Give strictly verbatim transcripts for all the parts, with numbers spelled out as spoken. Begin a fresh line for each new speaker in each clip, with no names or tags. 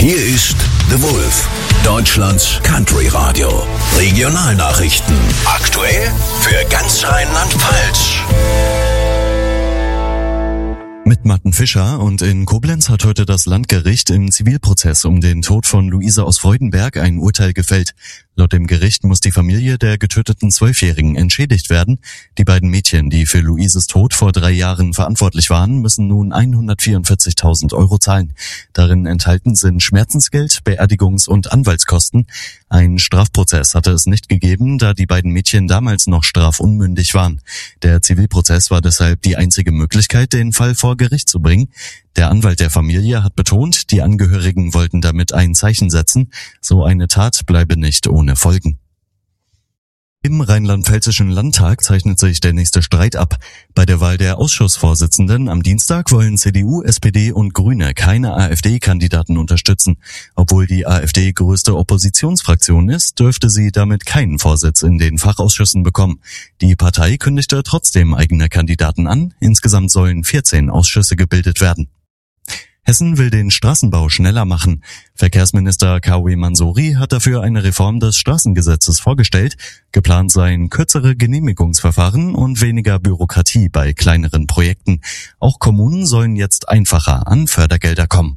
Hier ist The Wolf, Deutschlands Country Radio. Regionalnachrichten. Aktuell für ganz Rheinland-Pfalz.
Mit Martin Fischer, und in Koblenz hat heute das Landgericht im Zivilprozess um den Tod von Luise aus Freudenberg ein Urteil gefällt. Laut dem Gericht muss die Familie der getöteten Zwölfjährigen entschädigt werden. Die beiden Mädchen, die für Luises Tod vor drei Jahren verantwortlich waren, müssen nun hundertvierundvierzigtausend Euro zahlen. Darin enthalten sind Schmerzensgeld, Beerdigungs- und Anwaltskosten. Ein Strafprozess hatte es nicht gegeben, da die beiden Mädchen damals noch strafunmündig waren. Der Zivilprozess war deshalb die einzige Möglichkeit, den Fall vor Gericht zu bringen. Der Anwalt der Familie hat betont, die Angehörigen wollten damit ein Zeichen setzen. So eine Tat bleibe nicht ohne Folgen. Im rheinland-pfälzischen Landtag zeichnet sich der nächste Streit ab. Bei der Wahl der Ausschussvorsitzenden am Dienstag wollen C D U, S P D und Grüne keine AfD-Kandidaten unterstützen. Obwohl die AfD größte Oppositionsfraktion ist, dürfte sie damit keinen Vorsitz in den Fachausschüssen bekommen. Die Partei kündigte trotzdem eigene Kandidaten an. Insgesamt sollen vierzehn Ausschüsse gebildet werden. Hessen will den Straßenbau schneller machen. Verkehrsminister K W Mansouri hat dafür eine Reform des Straßengesetzes vorgestellt. Geplant seien kürzere Genehmigungsverfahren und weniger Bürokratie bei kleineren Projekten. Auch Kommunen sollen jetzt einfacher an Fördergelder kommen.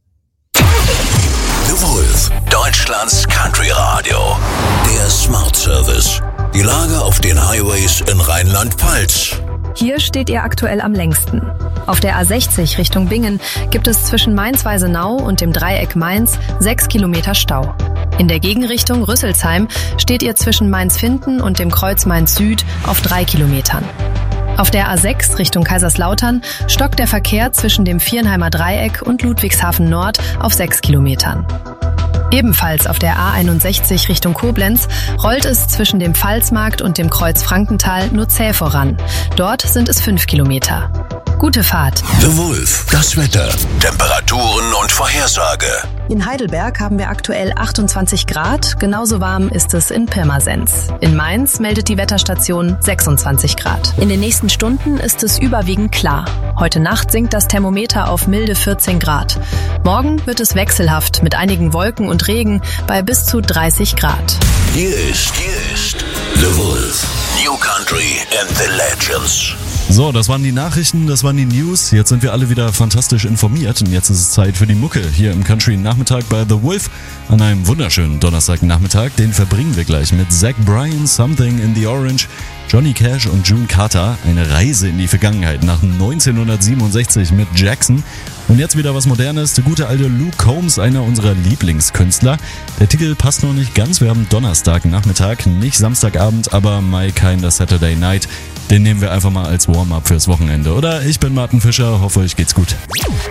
The Wolf, Deutschlands Country Radio. Der Smart Service. Die Lage auf den Highways in Rheinland-Pfalz.
Hier steht ihr aktuell am längsten. Auf der A sechzig Richtung Bingen gibt es zwischen Mainz-Weisenau und dem Dreieck Mainz sechs Kilometer Stau. In der Gegenrichtung Rüsselsheim steht ihr zwischen Mainz-Finden und dem Kreuz Mainz-Süd auf drei Kilometern. Auf der A sechs Richtung Kaiserslautern stockt der Verkehr zwischen dem Viernheimer Dreieck und Ludwigshafen Nord auf sechs Kilometern. Ebenfalls auf der A einundsechzig Richtung Koblenz rollt es zwischen dem Pfalzmarkt und dem Kreuz Frankenthal nur zäh voran. Dort sind es fünf Kilometer. Gute Fahrt.
The Wolf, das Wetter, Temperaturen und Vorhersage.
In Heidelberg haben wir aktuell achtundzwanzig Grad, genauso warm ist es in Pirmasens. In Mainz meldet die Wetterstation sechsundzwanzig Grad. In den nächsten Stunden ist es überwiegend klar. Heute Nacht sinkt das Thermometer auf milde vierzehn Grad. Morgen wird es wechselhaft mit einigen Wolken und Regen bei bis zu dreißig Grad.
Hier ist, hier ist The Wolf, New Country and the Legends.
So, das waren die Nachrichten, das waren die News. Jetzt sind wir alle wieder fantastisch informiert und jetzt ist es Zeit für die Mucke hier im Country-Nachmittag bei The Wolf an einem wunderschönen Donnerstagnachmittag. Den verbringen wir gleich mit Zach Bryan, Something in the Orange, Johnny Cash und June Carter. Eine Reise in die Vergangenheit nach neunzehnhundertsiebenundsechzig mit Jackson. Und jetzt wieder was Modernes, der gute alte Luke Combs, einer unserer Lieblingskünstler. Der Titel passt noch nicht ganz, wir haben Donnerstagnachmittag, nicht Samstagabend, aber My Kinda Saturday Night. Den nehmen wir einfach mal als Warm-up fürs Wochenende, oder? Ich bin Martin Fischer, hoffe euch geht's gut.